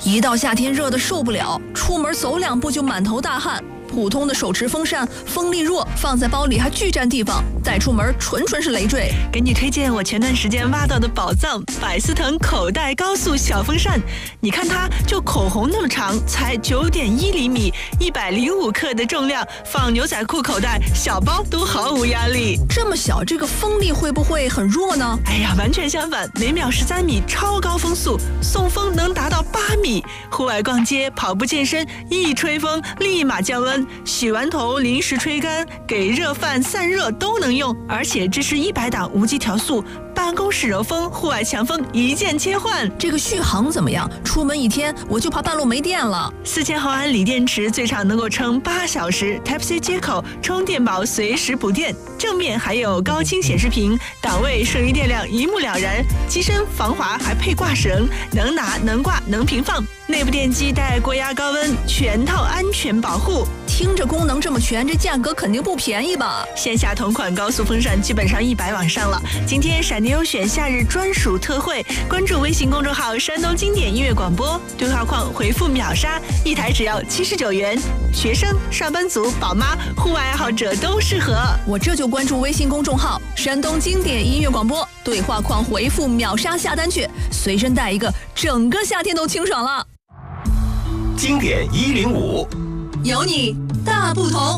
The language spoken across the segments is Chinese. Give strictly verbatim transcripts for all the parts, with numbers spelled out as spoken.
一到夏天热得受不了，出门走两步就满头大汗。普通的手持风扇风力弱，放在包里还巨占地方，带出门纯纯是累赘。 给你推荐我前段时间挖到的宝藏——百思腾口袋高速小风扇。你看它就口红那么长，才九点一厘米，一百零五克的重量，放牛仔裤口袋、小包都毫无压力。 这么小，这个风力会不会很弱呢？ 哎呀，完全相反，每秒十三米，超高风速，送风能达到八米。户外逛街、跑步、健身，一吹风立马降温。洗完头临时吹干，给热饭散热都能用，而且支持一百档无级调速，办公室柔风，户外强风一键切换。 这个续航怎么样？出门一天我就怕半路没电了。 四千毫安锂电池最长能够撑八小时 ，Type C 接口，充电宝随时补电。正面还有高清显示屏，档位、剩余电量一目了然。机身防滑还配挂绳，能拿能挂能平放。内部电机带过压高温，全套安全保护。 听着功能这么全，这价格肯定不便宜吧？ 线下同款高速风扇基本上一百往上了。今天闪电优选夏日专属特惠，关注微信公众号山东经典音乐广播，对话框回复秒杀，一台只要七十九元。学生、上班族、宝妈、户外爱好者都适合。 我这就关注微信公众号山东经典音乐广播，对话框回复秒杀下单去，随身带一个，整个夏天都清爽了。 经典一零五， 有你大不同。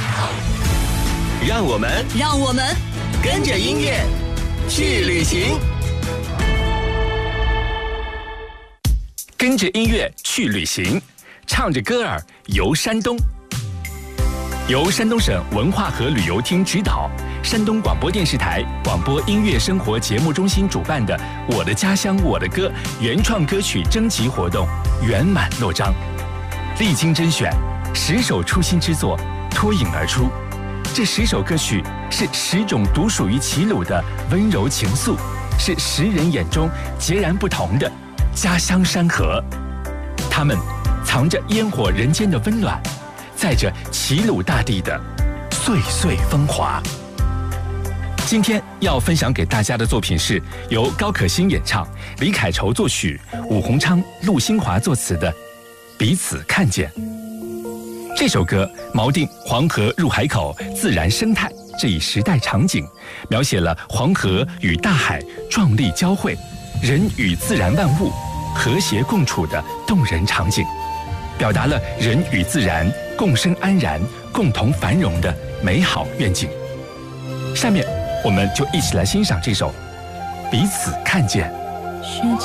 让我们让我们跟着音乐去旅行，跟着音乐去旅行，唱着歌儿游山东。由山东省文化和旅游厅指导，山东广播电视台广播音乐生活节目中心主办的“我的家乡我的歌”原创歌曲征集活动圆满落章。历经甄选，十首出新之作脱颖而出。这十首歌曲是十种独属于齐鲁的温柔情愫，是十人眼中截然不同的家乡山河。它们藏着烟火人间的温暖，载着齐鲁大地的岁岁风华。今天要分享给大家的作品是由高可欣演唱，李凯愁作曲，武鸿昌、陆新华作词的《彼此看见》。这首歌锚定黄河入海口自然生态这一时代场景，描写了黄河与大海壮丽交汇，人与自然万物和谐共处的动人场景，表达了人与自然共生安然、共同繁荣的美好愿景。下面我们就一起来欣赏这首《彼此看见》。